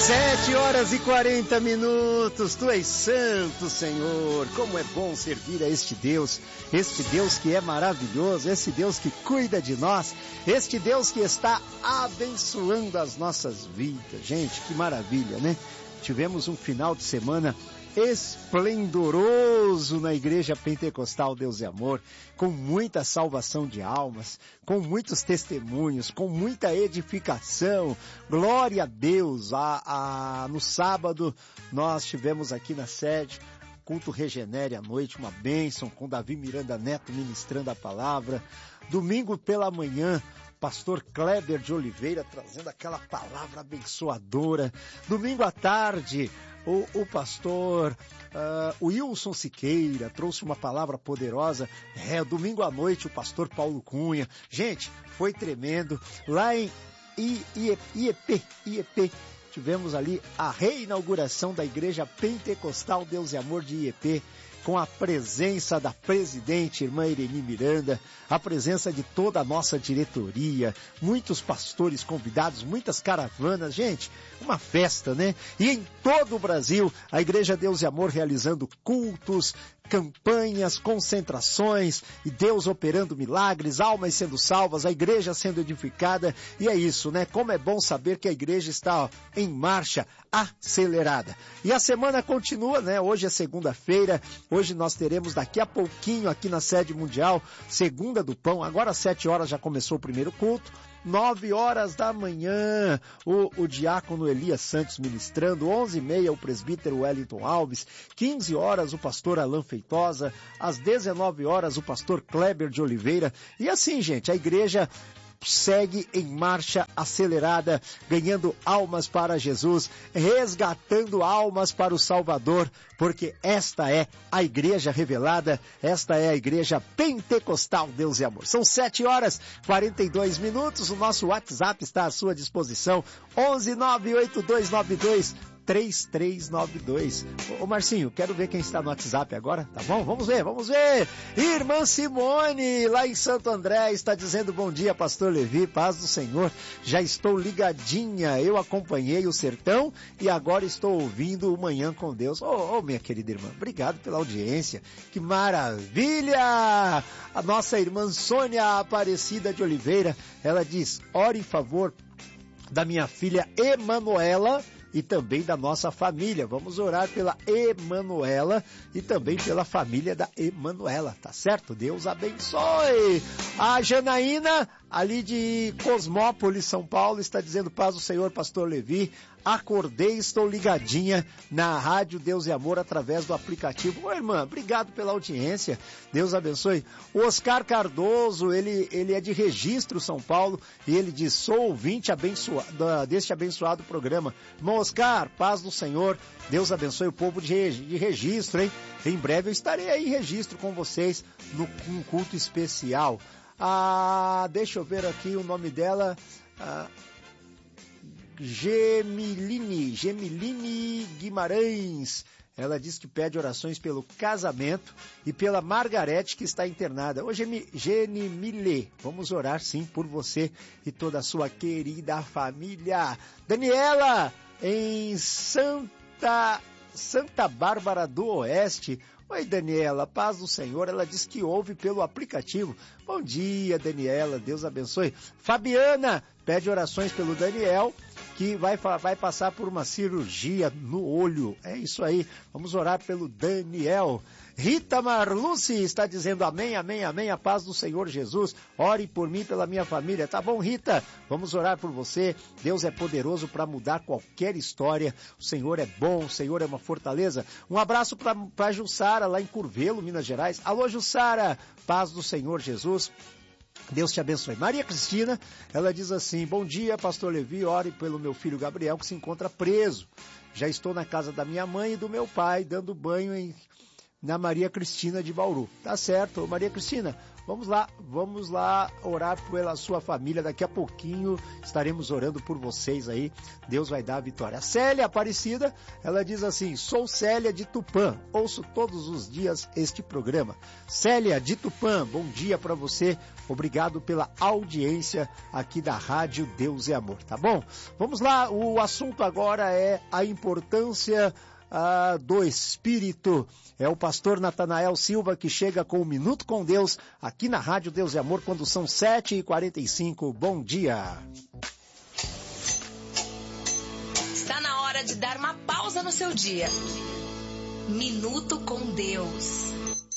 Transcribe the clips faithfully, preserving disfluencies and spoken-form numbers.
Sete horas e quarenta minutos, Tu és santo, Senhor. Como é bom servir a este Deus, este Deus que é maravilhoso, esse Deus que cuida de nós, este Deus que está abençoando as nossas vidas. Gente, que maravilha, né? Tivemos um final de semana esplendoroso na Igreja Pentecostal Deus e Amor, com muita salvação de almas, com muitos testemunhos, com muita edificação. Glória a Deus! A, a, no sábado nós tivemos aqui na sede culto Regenere à noite, uma bênção, com Davi Miranda Neto ministrando a palavra. Domingo pela manhã, pastor Kleber de Oliveira trazendo aquela palavra abençoadora. Domingo à tarde, o, o pastor uh, Wilson Siqueira trouxe uma palavra poderosa. É, domingo à noite, o pastor Paulo Cunha. Gente, foi tremendo. Lá em I E P, I E P, tivemos ali a reinauguração da Igreja Pentecostal Deus e Amor de I E P, com a presença da presidente, irmã Ireni Miranda, a presença de toda a nossa diretoria, muitos pastores convidados, muitas caravanas, gente, uma festa, né? E em todo o Brasil, a Igreja Deus e Amor realizando cultos, campanhas, concentrações, e Deus operando milagres, almas sendo salvas, a igreja sendo edificada, e é isso, né? Como é bom saber que a igreja está ó, em marcha acelerada. E a semana continua, né? Hoje é segunda-feira, hoje nós teremos daqui a pouquinho aqui na sede mundial, Segunda do Pão, agora às sete horas já começou o primeiro culto, nove horas da manhã, o, o diácono Elias Santos ministrando, onze e meia o presbítero Wellington Alves, quinze horas o pastor Alain Feitosa, às dezenove horas o pastor Kleber de Oliveira, e assim, gente, a igreja segue em marcha acelerada, ganhando almas para Jesus, resgatando almas para o Salvador, porque esta é a igreja revelada, esta é a igreja pentecostal Deus e Amor. São sete horas e quarenta e dois minutos, o nosso WhatsApp está à sua disposição, onze nove oito dois nove dois três três nove dois. Ô Marcinho, quero ver quem está no WhatsApp agora, tá bom? Vamos ver, vamos ver. Irmã Simone, lá em Santo André, está dizendo bom dia, pastor Levi, paz do Senhor. Já estou ligadinha, eu acompanhei o sertão e agora estou ouvindo o Manhã com Deus. Ô, ô minha querida irmã, obrigado pela audiência. Que maravilha! A nossa irmã Sônia Aparecida de Oliveira, ela diz, ore em favor da minha filha Emanuela e também da nossa família. Vamos orar pela Emanuela e também pela família da Emanuela, tá certo? Deus abençoe. A Janaína, ali de Cosmópolis, São Paulo, está dizendo paz do Senhor, pastor Levi. Acordei, estou ligadinha na Rádio Deus e Amor através do aplicativo. Ô irmã, obrigado pela audiência. Deus abençoe. O Oscar Cardoso, ele, ele é de Registro, São Paulo, e ele diz, sou ouvinte abençoado, deste abençoado programa. Irmão Oscar, paz do Senhor. Deus abençoe o povo de, de Registro, hein? Em breve eu estarei aí em Registro com vocês no, num culto especial. Ah, deixa eu ver aqui o nome dela. Ah, Gemiline, Gemiline Guimarães. Ela diz que pede orações pelo casamento e pela Margarete que está internada. Ô Genimile, vamos orar sim por você e toda a sua querida família. Daniela, em Santa, Santa Bárbara do Oeste. Oi Daniela, paz do Senhor, ela diz que ouve pelo aplicativo. Bom dia Daniela, Deus abençoe. Fabiana, pede orações pelo Daniel, que vai, vai passar por uma cirurgia no olho. É isso aí, vamos orar pelo Daniel. Rita Marluce está dizendo amém, amém, amém, a paz do Senhor Jesus. Ore por mim, pela minha família. Tá bom, Rita? Vamos orar por você. Deus é poderoso para mudar qualquer história. O Senhor é bom, o Senhor é uma fortaleza. Um abraço para Jussara, lá em Curvelo, Minas Gerais. Alô, Jussara, paz do Senhor Jesus. Deus te abençoe. Maria Cristina, ela diz assim, bom dia, pastor Levi, ore pelo meu filho Gabriel, que se encontra preso. Já estou na casa da minha mãe e do meu pai, dando banho em, na Maria Cristina de Bauru. Tá certo, Maria Cristina, Vamos lá, vamos lá orar pela sua família. Daqui a pouquinho estaremos orando por vocês aí. Deus vai dar a vitória. A Célia Aparecida, ela diz assim: sou Célia de Tupã, ouço todos os dias este programa. Célia de Tupã, bom dia para você. Obrigado pela audiência aqui da Rádio Deus é Amor, tá bom? Vamos lá, o assunto agora é a importância Ah, do Espírito. É o pastor Natanael Silva que chega com o Minuto com Deus aqui na Rádio Deus e Amor quando são sete e quarenta e cinco. Bom dia. Está na hora de dar uma pausa no seu dia. Minuto com Deus.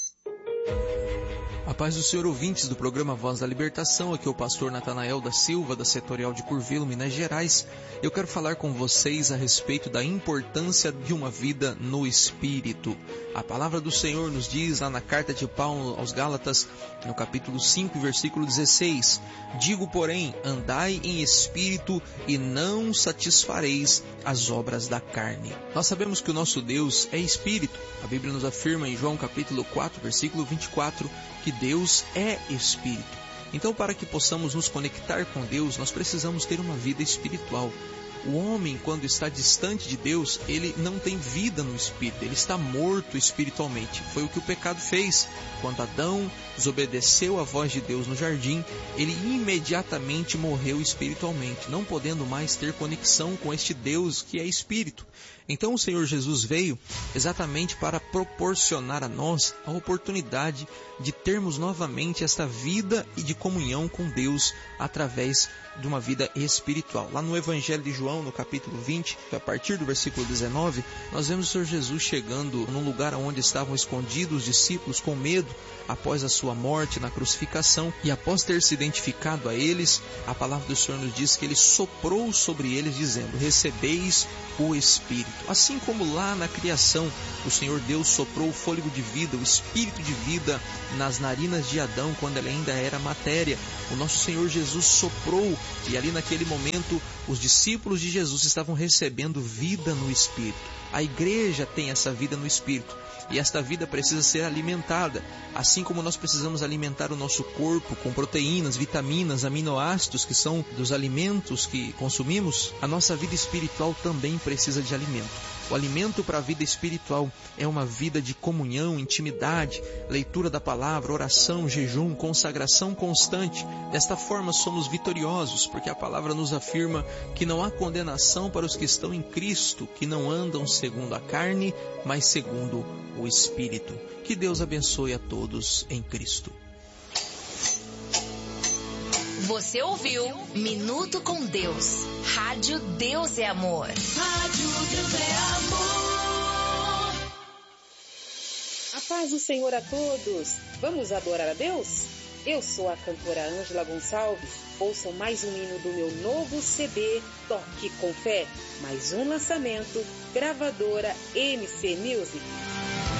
A paz do Senhor, ouvintes do programa Voz da Libertação. Aqui é o pastor Natanael da Silva, da Setorial de Curvelo, Minas Gerais. Eu quero falar com vocês a respeito da importância de uma vida no Espírito. A palavra do Senhor nos diz lá na carta de Paulo aos Gálatas, no capítulo cinco, versículo dezesseis: digo, porém, andai em Espírito e não satisfareis as obras da carne. Nós sabemos que o nosso Deus é Espírito. A Bíblia nos afirma em João capítulo quatro, versículo vinte e quatro, que Deus é Espírito. Então, para que possamos nos conectar com Deus, nós precisamos ter uma vida espiritual. O homem, quando está distante de Deus, ele não tem vida no Espírito, ele está morto espiritualmente. Foi o que o pecado fez. Quando Adão desobedeceu a voz de Deus no jardim, ele imediatamente morreu espiritualmente, não podendo mais ter conexão com este Deus que é Espírito. Então o Senhor Jesus veio exatamente para proporcionar a nós a oportunidade de termos novamente esta vida e de comunhão com Deus através de uma vida espiritual. Lá no Evangelho de João, no capítulo vinte, a partir do versículo dezenove, nós vemos o Senhor Jesus chegando num lugar onde estavam escondidos os discípulos com medo após a sua morte na crucificação, e após ter se identificado a eles, a palavra do Senhor nos diz que ele soprou sobre eles dizendo: recebeis o Espírito. Assim como lá na criação o Senhor Deus soprou o fôlego de vida, o Espírito de vida nas narinas de Adão quando ele ainda era matéria, o nosso Senhor Jesus soprou, e ali naquele momento os discípulos de Jesus estavam recebendo vida no Espírito. A igreja tem essa vida no Espírito, e esta vida precisa ser alimentada, assim como nós precisamos alimentar o nosso corpo com proteínas, vitaminas, aminoácidos, que são dos alimentos que consumimos. A nossa vida espiritual também precisa de alimento. O alimento para a vida espiritual é uma vida de comunhão, intimidade, leitura da palavra, oração, jejum, consagração constante. Desta forma somos vitoriosos, porque a palavra nos afirma que não há condenação para os que estão em Cristo, que não andam segundo a carne, mas segundo o Espírito. Que Deus abençoe a todos em Cristo. Você ouviu Minuto com Deus. Rádio Deus é Amor. Rádio Deus é Amor. A paz do Senhor a todos. Vamos adorar a Deus? Eu sou a cantora Ângela Gonçalves. Ouçam mais um hino do meu novo C D, Toque com Fé. Mais um lançamento, gravadora M C Music.